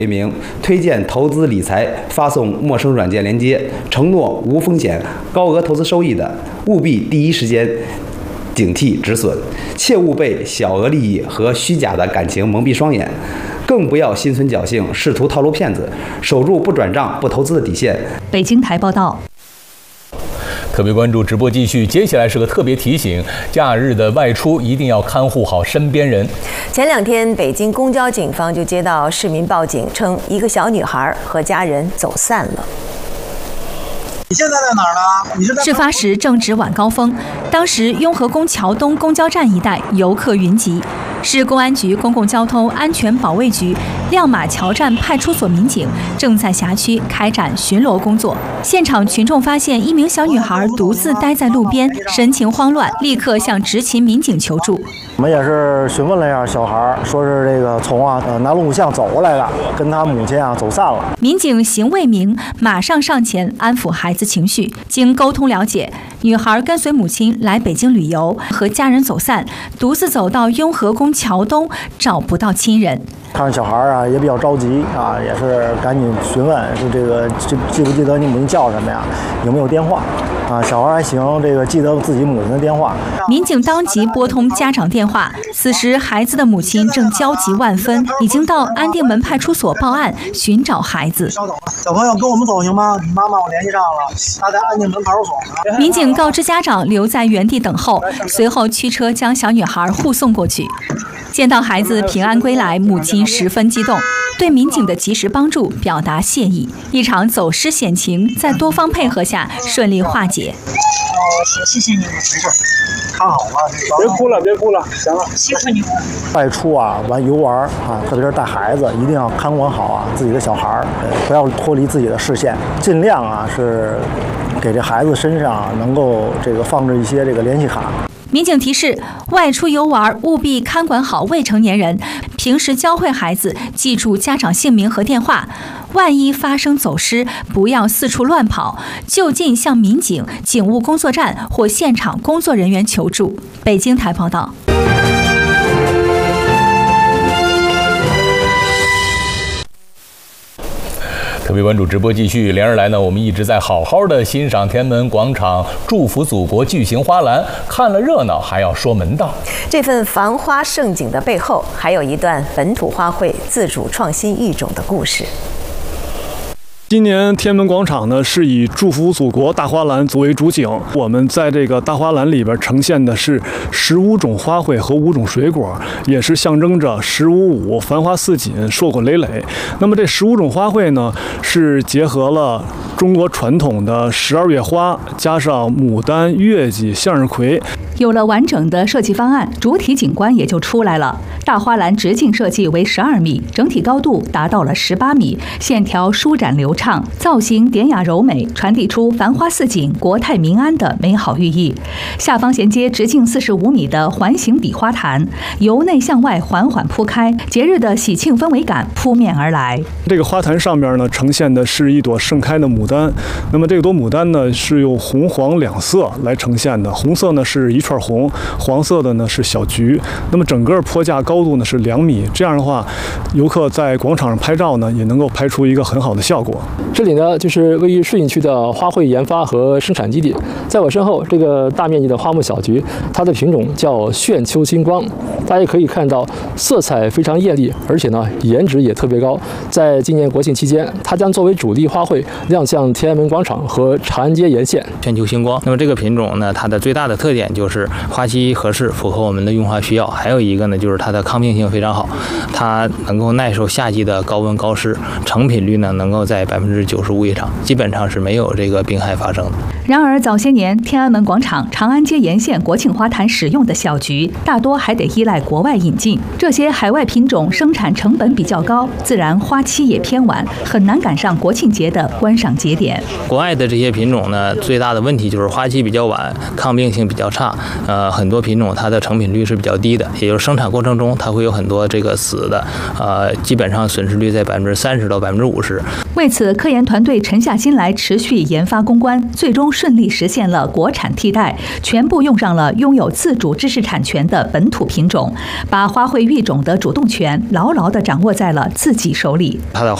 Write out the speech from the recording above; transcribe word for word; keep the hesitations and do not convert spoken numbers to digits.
为名推荐投资理财，发送陌生软件链接，承诺无风险、高额投资收益的，务必第一时间警惕止损，切勿被小额利益和虚假的感情蒙蔽双眼，更不要心存侥幸，试图套路骗子，守住不转账、不投资的底线。 北京台报道。 特别关注直播继续，接下来是个特别提醒：假日的外出一定要看护好身边人。 前两天，北京公交警方就接到市民报警，称一个小女孩和家人走散了。 你现在在哪儿呢？你是在？ 事发时正值晚高峰，当时雍和宫桥东公交站一带游客云集。市公安局公共交通安全保卫局亮马桥站派出所民警正在辖区开展巡逻工作。现场群众发现一名小女孩独自待在路边，神情慌乱，立刻向执勤民警求助。 我们也是询问了一下小孩，说是这个从啊呃南路巷走过来的，跟他母亲啊走散了。 民警邢卫明马上上前安抚孩子情绪。经沟通了解，女孩跟随母亲来北京旅游，和家人走散，独自走到雍和宫桥东，找不到亲人。 看小孩啊也比较着急啊，也是赶紧询问说这个记记不记得你母亲叫什么呀？有没有电话？啊，小孩还行，这个记得自己母亲的电话。 民警当即拨通家长电话，此时孩子的母亲正焦急万分，已经到安定门派出所报案寻找孩子。 稍等，小朋友跟我们走行吗？你妈妈我联系上了，她在安定门派出所。 民警告知家长留在原地等候，随后驱车将小女孩护送过去。见到孩子平安归来，母亲十分激动，对民警的及时帮助表达谢意。一场走失险情在多方配合下顺利化解。 哦，谢谢你们，没事，看好了， 别哭了，别哭了，行了， 辛苦你们。 外出啊玩游玩啊，特别是带孩子，一定要看管好啊自己的小孩儿，不要脱离自己的视线，尽量啊是给这孩子身上能够这个放置一些这个联系卡。 民警提示：外出游玩务必看管好未成年人，平时教会孩子记住家长姓名和电话。万一发生走失，不要四处乱跑，就近向民警、警务工作站或现场工作人员求助。北京台报道。 特别关注直播继续，连日来呢，我们一直在好好的欣赏天安门广场祝福祖国巨型花篮，看了热闹还要说门道。 这份繁花盛景的背后，还有一段本土花卉自主创新育种的故事。 今年天安门广场呢是以祝福祖国大花篮作为主景，我们在这个大花篮里边呈现的是十五种花卉和五种水果，也是象征着十五五繁花似锦、硕果累累。那么这十五种花卉呢，是结合了中国传统的十二月花，加上牡丹、月季、向日葵。 有了完整的设计方案，主体景观也就出来了。大花篮直径设计为十二米，整体高度达到了十八米，线条舒展流畅，造型典雅柔美，传递出繁花似锦、国泰民安的美好寓意。下方衔接直径四十五米的环形比花坛，由内向外缓缓铺开，节日的喜庆氛围感扑面而来。 这个花坛上面呢，呈现的是一朵盛开的牡丹。那么这朵牡丹呢，是用红黄两色来呈现的，红色呢是一串红，黄色的呢是小菊。那么整个坡架高度呢是两米，这样的话，游客在广场上拍照呢，也能够拍出一个很好的效果。 这里呢，就是位于顺义区的花卉研发和生产基地。在我身后，这个大面积的花木小菊，它的品种叫炫秋星光。大家可以看到，色彩非常艳丽，而且呢，颜值也特别高。在今年国庆期间，它将作为主力花卉亮相天安门广场和长安街沿线。 炫秋星光，那么这个品种呢，它的最大的特点就是花期合适，符合我们的用花需要。还有一个呢，就是它的抗病性非常好，它能够耐受夏季的高温高湿，成品率呢能够在百分之九十五以上，基本上是没有这个病害发生的。 然而早些年，天安门广场、长安街沿线国庆花坛使用的小菊，大多还得依赖国外引进。这些海外品种生产成本比较高，自然花期也偏晚，很难赶上国庆节的观赏节点。 国外的这些品种呢，最大的问题就是花期比较晚，抗病性比较差， 呃，很多品种它的成品率是比较低的，也就是生产过程中它会有很多这个死的，呃，基本上损失率在百分之三十到百分之五十。 为此，科研团队沉下心来，持续研发攻关，最终顺利实现了国产替代，全部用上了拥有自主知识产权的本土品种，把花卉育种的主动权牢牢地掌握在了自己手里。 它的